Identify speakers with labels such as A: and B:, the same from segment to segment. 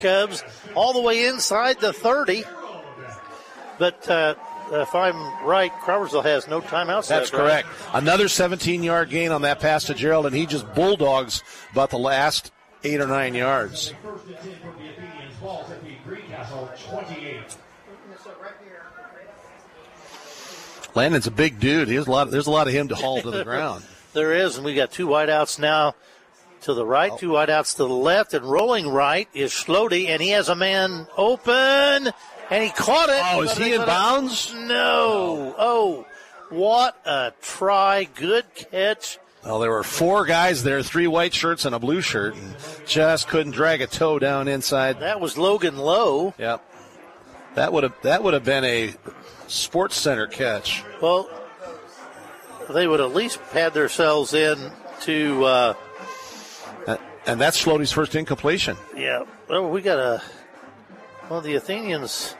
A: Cubs all the way inside the 30. But if I'm right, Crawfordsville has no timeouts.
B: That's correct. Another 17-yard gain on that pass to Gerald, and he just bulldogs about the last 8 or 9 yards. Landon's a big dude. There's a lot of him to haul to the ground.
A: There is, and we got two wideouts now to the right, two wideouts to the left, and rolling right is Schlody, and he has a man open, and he caught it.
B: Oh, is he in bounds?
A: No. Oh, what a try. Good catch.
B: Well, there were 4 guys there, 3 white shirts and a blue shirt, and just couldn't drag a toe down inside.
A: That was Logan Lowe.
B: Yep. That would have been a Sports Center catch.
A: Well, they would at least pad themselves in to
B: and that's Schlody's first incompletion.
A: Yeah. Well, we got the Athenians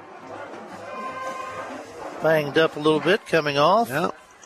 A: banged up a little bit coming off.
B: Yeah.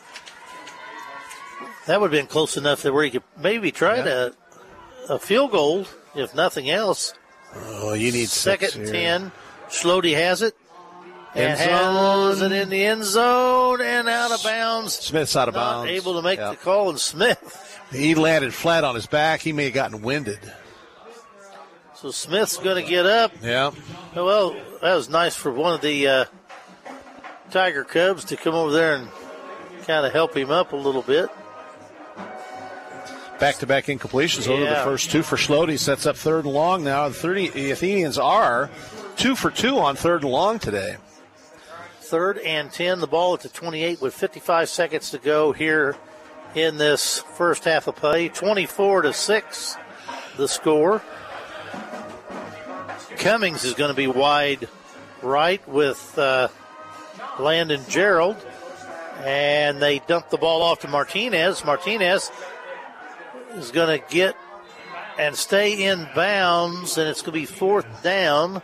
A: That would have been close enough that where you could maybe try a field goal, if nothing else.
B: Oh, you need
A: second
B: and
A: 10. Schlody has it.
B: End zone.
A: Has it in the end zone and out of bounds.
B: Smith's out of bounds.
A: Not able to make the call, and Smith.
B: He landed flat on his back. He may have gotten winded.
A: So Smith's going to get up.
B: Yeah.
A: Well, that was nice for one of the Tiger Cubs to come over there and kind of help him up a little bit.
B: Back-to-back incompletions. Those are the first 2 for Schlody. Sets up 3rd and long now. The Athenians are 2 for 2 on 3rd and long today.
A: 3rd and 10. The ball at the 28 with 55 seconds to go here in this first half of play. 24-6 the score. Cummings is going to be wide right with Landon Gerald. And they dump the ball off to Martinez. Martinez is going to get and stay in bounds, and it's going to be 4th down.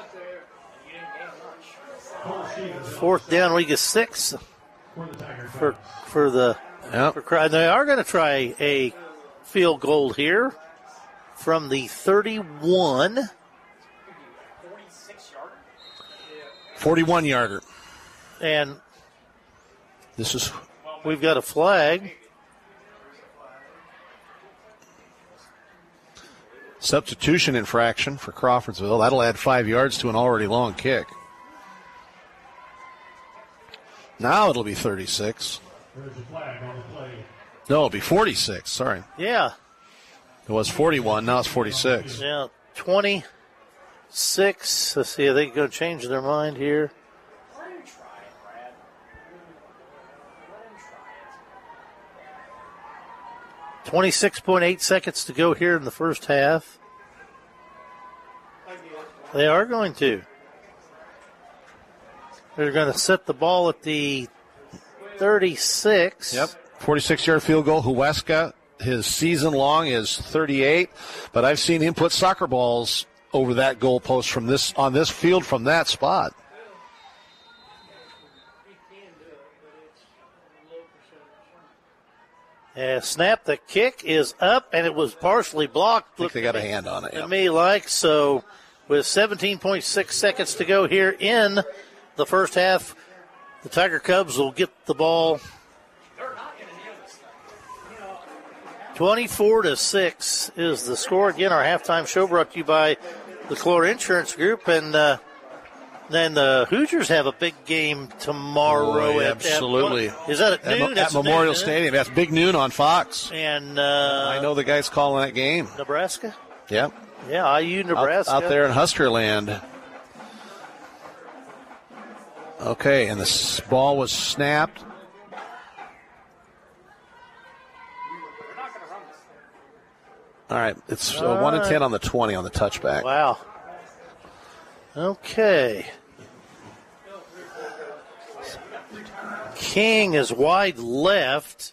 A: 4th down, we get 6 for the.
B: Yep.
A: They are going to try a field goal here from the 31.
B: 41-yarder.
A: And
B: this
A: we've got a flag.
B: Substitution infraction for Crawfordsville. That'll add 5 yards to an already long kick. Now it'll be 36. No, it'll be 46. Sorry.
A: Yeah.
B: It was 41. Now it's 46.
A: Yeah, 26. Let's see. Are they going to change their mind here? 26.8 seconds to go here in the first half. They are going to. They're going to set the ball at the 36.
B: Yep. 46-yard field goal. Huesca, his season long is 38, but I've seen him put soccer balls over that goalpost on this field from that spot.
A: Snap, the kick is up, and it was partially blocked.
B: I think they got a hand on it.
A: To me, so with 17.6 seconds to go here in the first half, the Tiger Cubs will get the ball 24-6 is the score. Again, our halftime show brought to you by the Clore Insurance Group, and then the Hoosiers have a big game tomorrow.
B: Absolutely.
A: Is that at noon?
B: At Memorial Stadium. That's big noon on Fox.
A: And
B: I know the guys calling that game.
A: Nebraska?
B: Yep.
A: Yeah, IU Nebraska.
B: Out there in Husker-land. Okay, and the ball was snapped. All right, it's 1-10 on the 20 on the touchback.
A: Wow. Okay. King is wide left.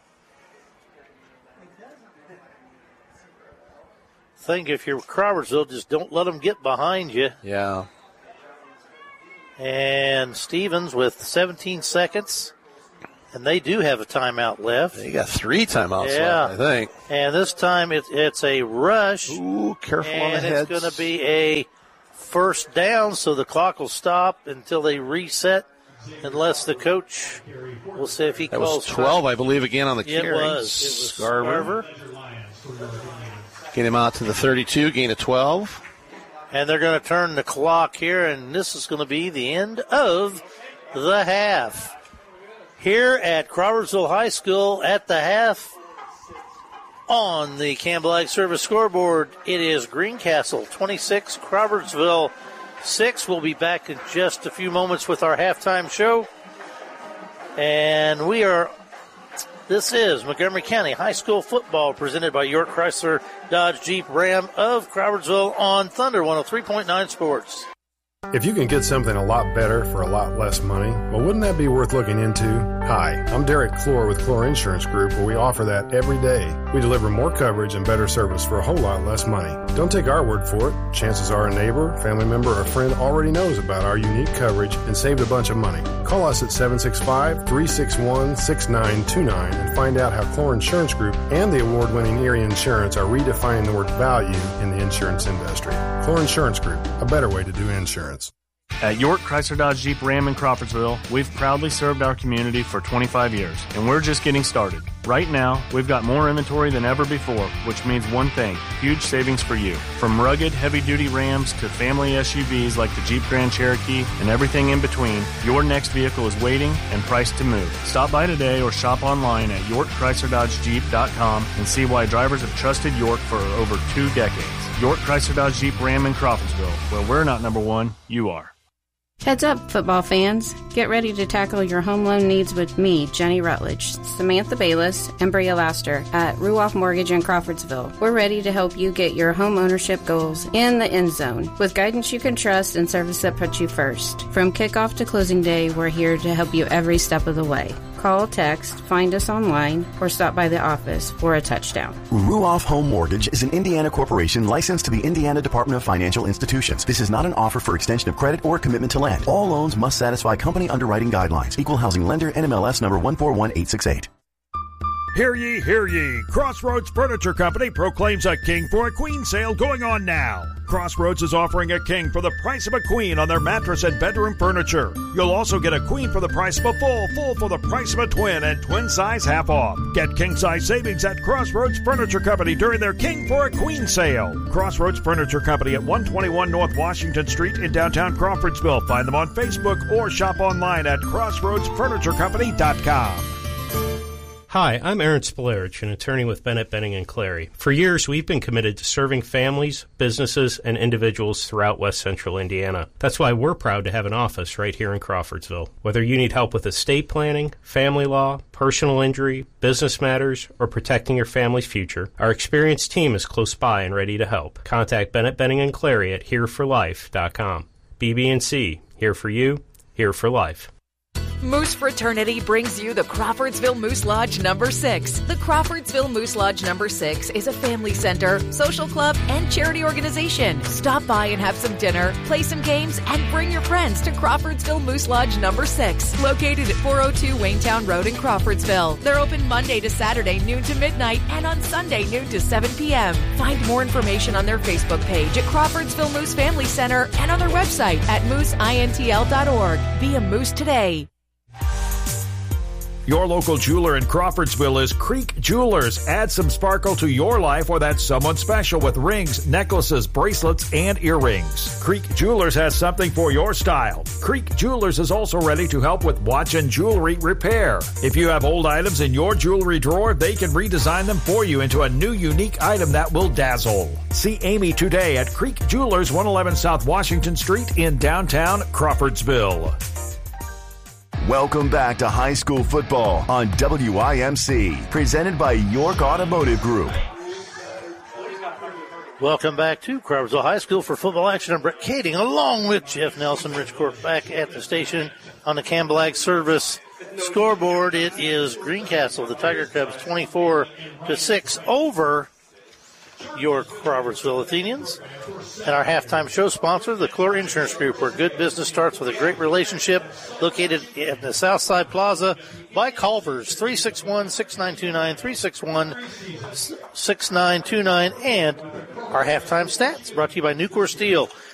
A: Think if you're Crawfordsville, just don't let them get behind you.
B: Yeah.
A: And Stevens with 17 seconds. And they do have a timeout left.
B: They got 3 timeouts left, I think.
A: And this time it's a rush.
B: Ooh, careful on the heads.
A: And it's going to be a first down, so the clock will stop until they reset, unless the coach will see if he calls.
B: That was 12, I believe, again on the carry.
A: It was Scarver.
B: Get him out to the 32, gain of 12.
A: And they're going to turn the clock here, and this is going to be the end of the half. Here at Crawfordsville High School at the half, on the Campbell Ag Service scoreboard, it is Greencastle 26, Crawfordsville 6. We'll be back in just a few moments with our halftime show. And this is Montgomery County High School football presented by York Chrysler Dodge Jeep Ram of Crawfordsville on Thunder 103.9 Sports.
C: If you can get something a lot better for a lot less money, well, wouldn't that be worth looking into? Hi, I'm Derek Clore with Clore Insurance Group, where we offer that every day. We deliver more coverage and better service for a whole lot less money. Don't take our word for it. Chances are a neighbor, family member, or friend already knows about our unique coverage and saved a bunch of money. Call us at 765-361-6929 and find out how Clore Insurance Group and the award-winning Erie Insurance are redefining the word value in the insurance industry. Clore Insurance Group, a better way to do insurance.
D: At York Chrysler Dodge Jeep Ram in Crawfordsville, we've proudly served our community for 25 years, and we're just getting started. Right now, we've got more inventory than ever before, which means one thing, huge savings for you. From rugged, heavy-duty Rams to family SUVs like the Jeep Grand Cherokee and everything in between, your next vehicle is waiting and priced to move. Stop by today or shop online at YorkChryslerDodgeJeep.com and see why drivers have trusted York for over 2 decades. York Chrysler Dodge Jeep Ram in Crawfordsville, where we're not number one, you are.
E: Heads up, football fans. Get ready to tackle your home loan needs with me, Jenny Rutledge, Samantha Bayless, and Bria Laster at Ruoff Mortgage in Crawfordsville. We're ready to help you get your home ownership goals in the end zone with guidance you can trust and service that puts you first. From kickoff to closing day, we're here to help you every step of the way. Call, text, find us online, or stop by the office for a touchdown.
F: Ruoff Home Mortgage is an Indiana corporation licensed to the Indiana Department of Financial Institutions. This is not an offer for extension of credit or commitment to lend. All loans must satisfy company underwriting guidelines. Equal housing lender, NMLS number 141868.
G: Hear ye, hear ye. Crossroads Furniture Company proclaims a king for a queen sale going on now. Crossroads is offering a king for the price of a queen on their mattress and bedroom furniture. You'll also get a queen for the price of a full for the price of a twin, and twin size half off. Get king size savings at Crossroads Furniture Company during their King for a Queen sale. Crossroads Furniture Company at 121 North Washington Street in downtown Crawfordsville. Find them on Facebook or shop online at crossroadsfurniturecompany.com.
H: Hi, I'm Aaron Spolarich, an attorney with Bennett, Benning & Clary. For years, we've been committed to serving families, businesses, and individuals throughout West Central Indiana. That's why we're proud to have an office right here in Crawfordsville. Whether you need help with estate planning, family law, personal injury, business matters, or protecting your family's future, our experienced team is close by and ready to help. Contact Bennett, Benning & Clary at hereforlife.com. BB&C, here for you, here for life.
I: Moose Fraternity brings you the Crawfordsville Moose Lodge number 6. The Crawfordsville Moose Lodge number 6 is a family center, social club, and charity organization. Stop by and have some dinner, play some games, and bring your friends to Crawfordsville Moose Lodge number 6, located at 402 Waynetown Road in Crawfordsville. They're open Monday to Saturday, noon to midnight, and on Sunday, noon to 7 p.m. Find more information on their Facebook page at Crawfordsville Moose Family Center and on their website at mooseintl.org. Be a moose today.
G: Your local jeweler in Crawfordsville is Creek Jewelers. Add some sparkle to your life or that's someone special with rings, necklaces, bracelets, and earrings. Creek Jewelers has something for your style. Creek Jewelers is also ready to help with watch and jewelry repair. If you have old items in your jewelry drawer, they can redesign them for you into a new unique item that will dazzle. See Amy today at Creek Jewelers, 111 South Washington Street in downtown Crawfordsville.
F: Welcome back to high school football on WIMC, presented by York Automotive Group.
A: Welcome back to Crawfordsville High School for football action. I'm Brett Kading along with Jeff Nelson. Rich Court back at the station on the Campbell Ag Service scoreboard. It is Greencastle, the Tiger Cubs, 24-6 over your Crawfordsville Athenians. And our halftime show sponsor, the CLOR Insurance Group, where good business starts with a great relationship, located in the Southside Plaza by Culver's, 361-6929, 361-6929, and our halftime stats brought to you by Nucor Steel.